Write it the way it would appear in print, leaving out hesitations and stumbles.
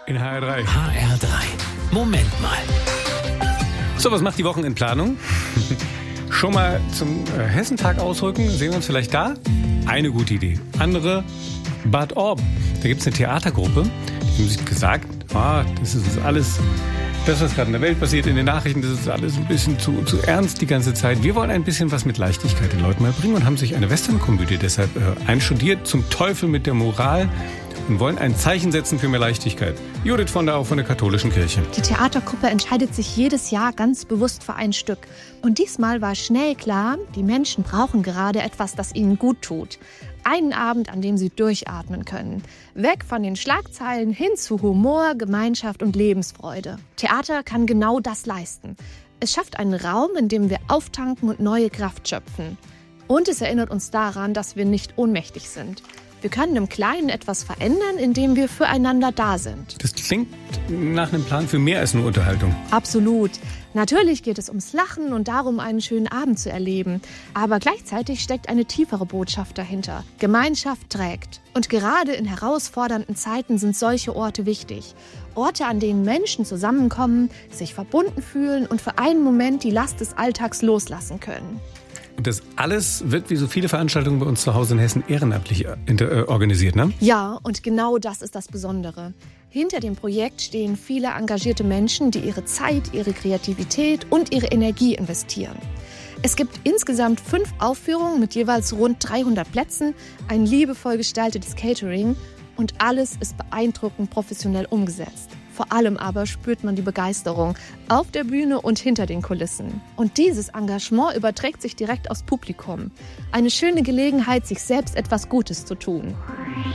in HR3. HR3. Moment mal. So, was macht die Wochenendplanung? Schon mal zum Hessentag ausrücken. Sehen wir uns vielleicht da? Eine gute Idee. Andere, Bad Orb. Da gibt es eine Theatergruppe. Die haben sich gesagt, das ist alles, das, was gerade in der Welt passiert, in den Nachrichten, das ist alles ein bisschen zu ernst die ganze Zeit. Wir wollen ein bisschen was mit Leichtigkeit den Leuten mal bringen und haben sich eine Westernkomödie deshalb einstudiert, zum Teufel mit der Moral, und wollen ein Zeichen setzen für mehr Leichtigkeit. Judith von der auch von der katholischen Kirche. Die Theatergruppe entscheidet sich jedes Jahr ganz bewusst für ein Stück. Und diesmal war schnell klar, die Menschen brauchen gerade etwas, das ihnen gut tut. Einen Abend, an dem sie durchatmen können. Weg von den Schlagzeilen hin zu Humor, Gemeinschaft und Lebensfreude. Theater kann genau das leisten. Es schafft einen Raum, in dem wir auftanken und neue Kraft schöpfen. Und es erinnert uns daran, dass wir nicht ohnmächtig sind. Wir können im Kleinen etwas verändern, indem wir füreinander da sind. Das klingt nach einem Plan für mehr als nur Unterhaltung. Absolut. Natürlich geht es ums Lachen und darum, einen schönen Abend zu erleben. Aber gleichzeitig steckt eine tiefere Botschaft dahinter. Gemeinschaft trägt. Und gerade in herausfordernden Zeiten sind solche Orte wichtig. Orte, an denen Menschen zusammenkommen, sich verbunden fühlen und für einen Moment die Last des Alltags loslassen können. Und das alles wird, wie so viele Veranstaltungen bei uns zu Hause in Hessen, ehrenamtlich organisiert, ne? Ja, und genau das ist das Besondere. Hinter dem Projekt stehen viele engagierte Menschen, die ihre Zeit, ihre Kreativität und ihre Energie investieren. Es gibt insgesamt 5 Aufführungen mit jeweils rund 300 Plätzen, ein liebevoll gestaltetes Catering und alles ist beeindruckend professionell umgesetzt. Vor allem aber spürt man die Begeisterung auf der Bühne und hinter den Kulissen. Und dieses Engagement überträgt sich direkt aufs Publikum. Eine schöne Gelegenheit, sich selbst etwas Gutes zu tun.